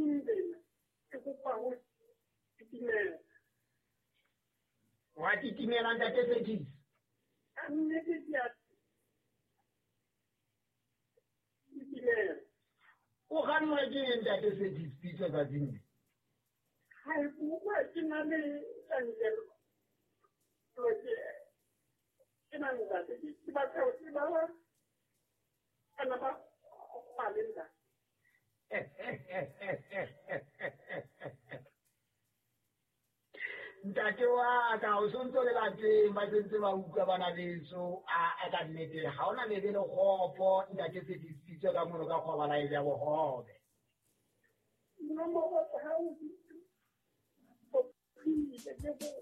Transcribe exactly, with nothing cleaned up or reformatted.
Indena, ke kopa ho titimela. Wa titimela ntate Fedisi. A nnete ke a titimela. O ganwa ke ntate Fedisi pitso ka dingwe. Hai bua ke na le tshangelo. Ke ke na ntate ke ba ka ke ba ana ba palinda. Ntate wa ka o sontso le bateng ba sentse ba utlwa bana beso a ka nnete ga ona le le gopo ntate Fedisi pitso ka mono ka kgobala e ja bogobe. No mo ba ha o di.